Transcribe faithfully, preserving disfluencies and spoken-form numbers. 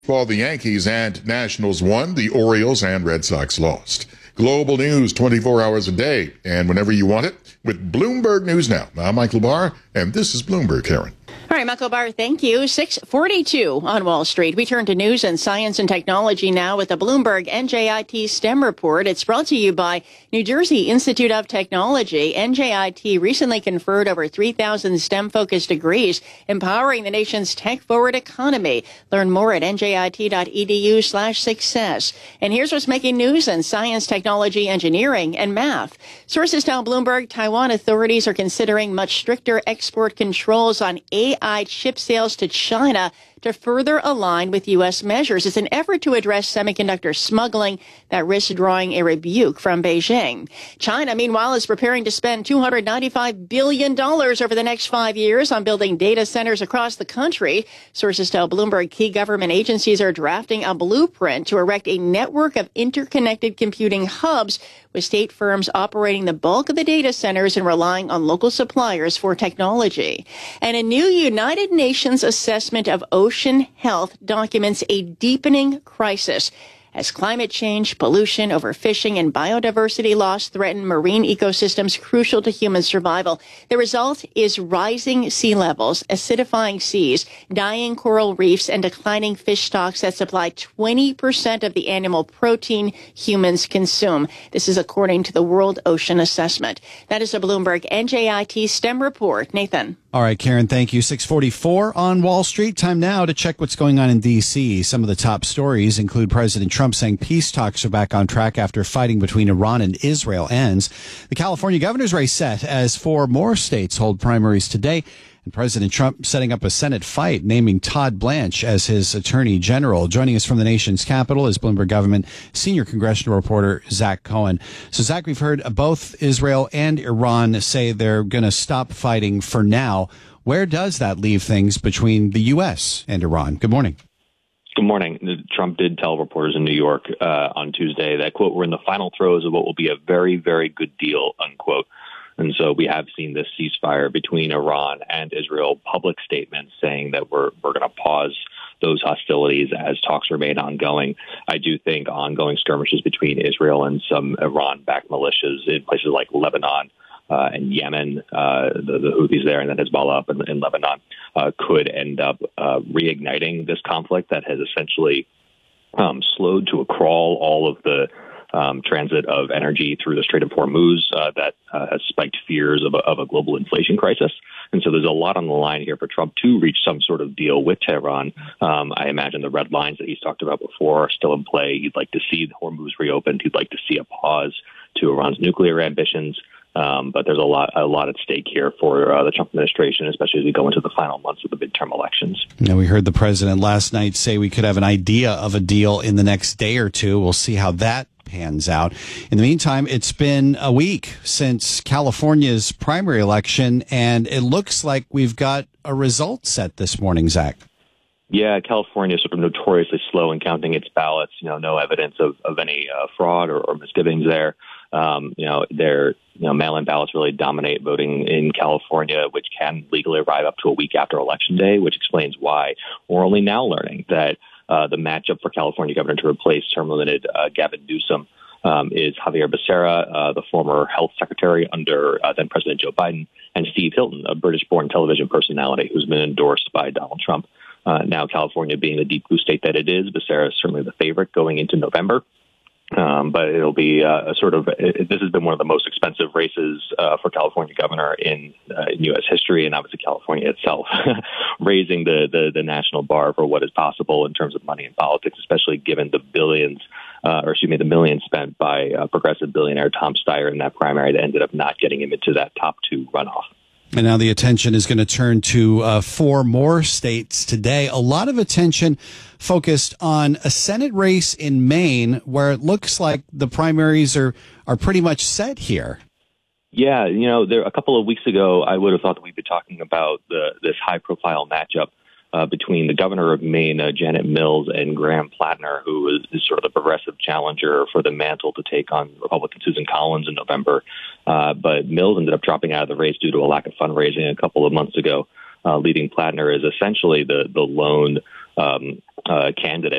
While the Yankees and Nationals won, the Orioles and Red Sox lost. Global news twenty-four hours a day and whenever you want it with Bloomberg News Now. I'm Michael Barr, and this is Bloomberg, Karen. All right, Michael Barr, thank you. six forty-two on Wall Street. We turn to news and science and technology now with the Bloomberg N J I T STEM report. It's brought to you by New Jersey Institute of Technology. N J I T recently conferred over three thousand STEM-focused degrees, empowering the nation's tech-forward economy. Learn more at njit.edu slash success. And here's what's making news in science, technology, engineering, and math. Sources tell Bloomberg Taiwan authorities are considering much stricter export controls on A I chip sales to China to further align with U S measures. It's an effort to address semiconductor smuggling that risks drawing a rebuke from Beijing. China, meanwhile, is preparing to spend two hundred ninety-five billion dollars over the next five years on building data centers across the country. Sources tell Bloomberg key government agencies are drafting a blueprint to erect a network of interconnected computing hubs, with state firms operating the bulk of the data centers and relying on local suppliers for technology. And a new United Nations assessment of ocean health documents a deepening crisis as climate change, pollution, overfishing, and biodiversity loss threaten marine ecosystems crucial to human survival. The result is rising sea levels, acidifying seas, dying coral reefs, and declining fish stocks that supply twenty percent of the animal protein humans consume. This is according to the World Ocean Assessment. That is a Bloomberg N J I T STEM report. Nathan. All right, Karen, thank you. six forty-four on Wall Street. Time now to check what's going on in D C. Some of the top stories include President Trump saying peace talks are back on track after fighting between Iran and Israel ends. The California governor's race set as four more states hold primaries today. And President Trump setting up a Senate fight, naming Todd Blanche as his attorney general. Joining us from the nation's capital is Bloomberg Government senior congressional reporter Zach Cohen. So, Zach, we've heard both Israel and Iran say they're going to stop fighting for now. Where does that leave things between the U S and Iran? Good morning. Good morning. Trump did tell reporters in New York uh, on Tuesday that, quote, we're in the final throes of what will be a very, very good deal, unquote. And so we have seen this ceasefire between Iran and Israel, public statements saying that we're we're going to pause those hostilities as talks remain ongoing. I do think ongoing skirmishes between Israel and some Iran-backed militias in places like Lebanon uh, and Yemen, uh, the, the Houthis there, and then Hezbollah up in, in Lebanon, uh, could end up uh, reigniting this conflict that has essentially um, slowed to a crawl all of the Um, transit of energy through the Strait of Hormuz uh, that uh, has spiked fears of a, of a global inflation crisis. And so there's a lot on the line here for Trump to reach some sort of deal with Tehran. Um, I imagine the red lines that he's talked about before are still in play. He'd like to see the Hormuz reopened. He'd like to see a pause to Iran's nuclear ambitions. Um, but there's a lot, a lot at stake here for uh, the Trump administration, especially as we go into the final months of the midterm elections. Now, we heard the president last night say we could have an idea of a deal in the next day or two. We'll see how that pans out. In the meantime, it's been a week since California's primary election, and it looks like we've got a result set this morning, Zach. Yeah, California is sort of notoriously slow in counting its ballots. You know, no evidence of, of any uh, fraud or, or misgivings there. Um, you know, their you know mail-in ballots really dominate voting in California, which can legally arrive up to a week after Election Day, which explains why we're only now learning that uh, the matchup for California governor to replace term-limited uh, Gavin Newsom um, is Javier Becerra, uh, the former health secretary under uh, then-President Joe Biden, and Steve Hilton, a British-born television personality who's been endorsed by Donald Trump. Uh, now, California being the deep blue state that it is, Becerra is certainly the favorite going into November. Um, but it'll be uh, a sort of, it, this has been one of the most expensive races uh, for California governor in, uh, in U S history, and obviously California itself, raising the, the, the national bar for what is possible in terms of money in politics, especially given the billions, uh, or excuse me, the millions spent by uh, progressive billionaire Tom Steyer in that primary that ended up not getting him into that top two runoff. And now the attention is going to turn to uh, four more states today. A lot of attention focused on a Senate race in Maine, where it looks like the primaries are, are pretty much set here. Yeah, you know, there a couple of weeks ago, I would have thought that we'd be talking about the, this high-profile matchup uh, between the governor of Maine, uh, Janet Mills, and Graham Plattner, who is, is sort of the progressive challenger for the mantle to take on Republican Susan Collins in November. Uh, but Mills ended up dropping out of the race due to a lack of fundraising a couple of months ago, uh, leading Plattner as essentially the, the lone um, uh, candidate.